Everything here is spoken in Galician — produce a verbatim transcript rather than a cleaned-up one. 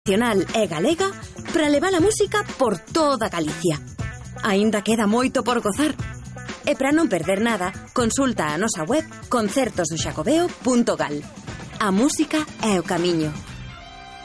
nacional e galega para levar a música por toda Galicia. Aínda queda moito por gozar. E para non perder nada, consulta a nosa web concertos do xacobeo punto gal. A música é o camiño.